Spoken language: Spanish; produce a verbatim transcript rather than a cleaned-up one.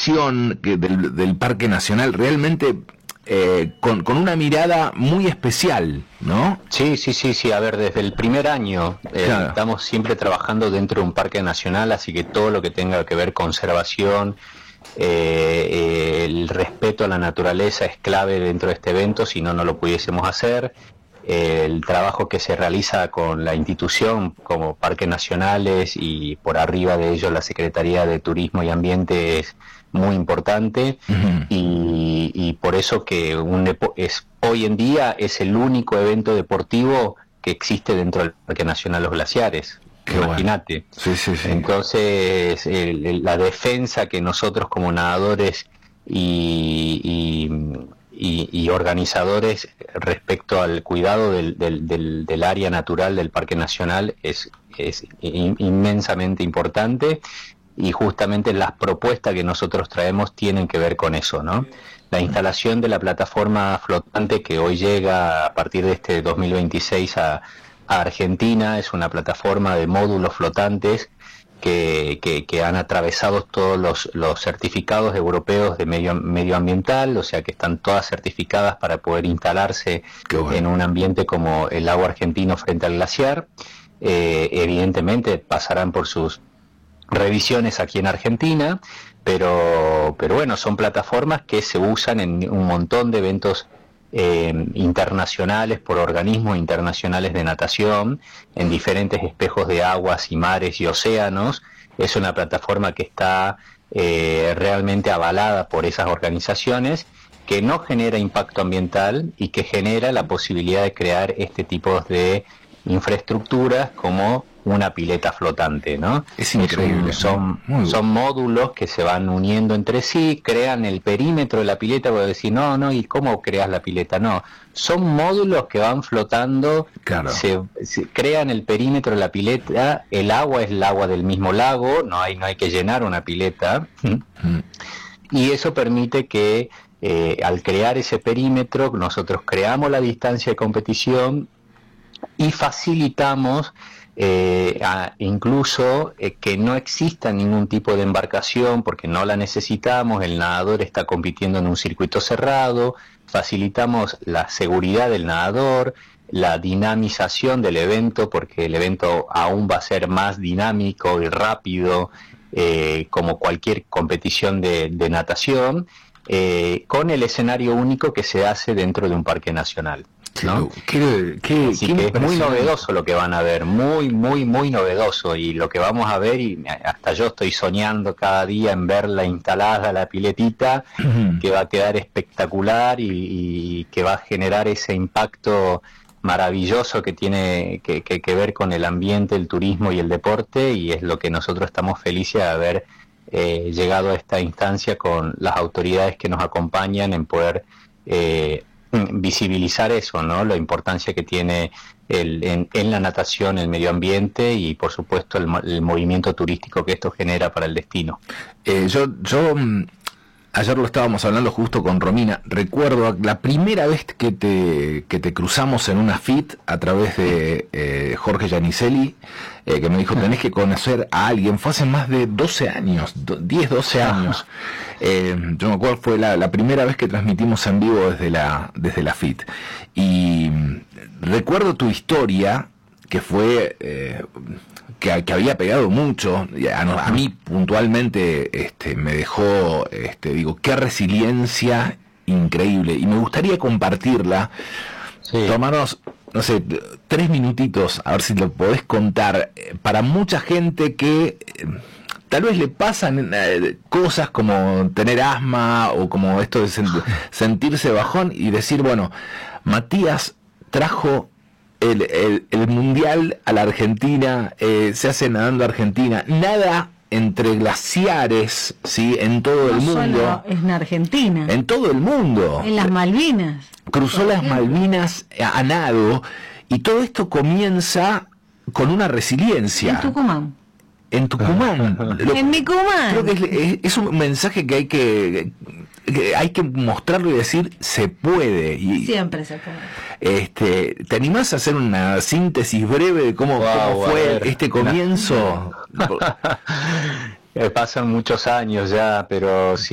instalación que del, del Parque Nacional realmente eh, con, con una mirada muy especial, ¿no? Sí, sí, sí, sí. A ver, desde el primer año eh, Claro. estamos siempre trabajando dentro de un parque nacional, así que todo lo que tenga que ver conservación, eh, eh, el respeto a la naturaleza es clave dentro de este evento, si no, no lo pudiésemos hacer. Eh, el trabajo que se realiza con la institución como parques nacionales y por arriba de ellos la Secretaría de Turismo y Ambiente es muy importante. Uh-huh. y, y por eso que un depo- es hoy en día es el único evento deportivo que existe dentro del Parque Nacional Los Glaciares. Qué Imagínate. Bueno. Sí, sí, sí. Entonces, el, el, la defensa que nosotros como nadadores y, y, y, y organizadores respecto al cuidado del, del, del, del área natural del Parque Nacional es, es in, inmensamente importante, y justamente las propuestas que nosotros traemos tienen que ver con eso, ¿no? La instalación de la plataforma flotante que hoy llega a partir de este dos mil veintiséis a a Argentina es una plataforma de módulos flotantes que, que, que han atravesado todos los, los certificados europeos de medio medioambiental, o sea que están todas certificadas para poder instalarse bueno. en un ambiente como el lago argentino frente al glaciar. Eh, evidentemente pasarán por sus revisiones aquí en Argentina, pero, pero bueno, son plataformas que se usan en un montón de eventos Eh, internacionales, por organismos internacionales de natación, en diferentes espejos de aguas y mares y océanos. Es una plataforma que está eh, realmente avalada por esas organizaciones, que no genera impacto ambiental y que genera la posibilidad de crear este tipo de infraestructuras como una pileta flotante, ¿no? Es increíble. Es un, son, son módulos que se van uniendo entre sí, crean el perímetro de la pileta. Voy a decir, no, no, ¿y cómo creas la pileta? No, son módulos que van flotando, claro. se, se crean el perímetro de la pileta, el agua es el agua del mismo lago, no hay, no hay que llenar una pileta, mm. y eso permite que eh, al crear ese perímetro, nosotros creamos la distancia de competición y facilitamos Eh, a, incluso eh, que no exista ningún tipo de embarcación porque no la necesitamos, el nadador está compitiendo en un circuito cerrado, facilitamos la seguridad del nadador, la dinamización del evento porque el evento aún va a ser más dinámico y rápido eh, como cualquier competición de, de natación, eh, con el escenario único que se hace dentro de un parque nacional, ¿no? ¿Qué, qué, Así qué que es muy novedoso lo que van a ver, muy, muy, muy novedoso, y lo que vamos a ver, y hasta yo estoy soñando cada día en verla instalada, la piletita, uh-huh. que va a quedar espectacular y, y que va a generar ese impacto maravilloso que tiene que, que, que ver con el ambiente, el turismo y el deporte, y es lo que nosotros estamos felices de haber eh, llegado a esta instancia con las autoridades que nos acompañan en poder eh, visibilizar eso, ¿no? La importancia que tiene el, en, en la natación, el medio ambiente y por supuesto el, el movimiento turístico que esto genera para el destino. Eh, yo, yo ayer lo estábamos hablando justo con Romina. Recuerdo la primera vez que te, que te cruzamos en una F I T a través de eh, Jorge Giannicelli, eh, que me dijo, tenés que conocer a alguien. Fue hace más de doce años, diez, doce años. Eh, yo me acuerdo, fue la, la primera vez que transmitimos en vivo desde la, desde la F I T. Y recuerdo tu historia, que fue... Eh, Que, que había pegado mucho, a, a mí puntualmente este, me dejó, este, digo, qué resiliencia increíble, y me gustaría compartirla, sí. Tomarnos, no sé, tres minutitos, a ver si lo podés contar, para mucha gente que eh, tal vez le pasan eh, cosas como tener asma o como esto de sen- sentirse bajón y decir, bueno, Matías trajo El, el, el mundial a la Argentina, eh, se hace nadando Argentina, nada entre glaciares, sí, en todo no el mundo. Solo en Argentina. En todo el mundo. En las Malvinas. Cruzó las Malvinas a, a nado, y todo esto comienza con una resiliencia. En Tucumán. En Tucumán. Lo, en Tucumán. Creo que es, es, es un mensaje que hay que, que hay que mostrarlo y decir, se puede. Y, siempre se puede. Este, ¿te animás a hacer una síntesis breve de cómo, wow, cómo fue este comienzo? Pasan muchos años ya, pero sí.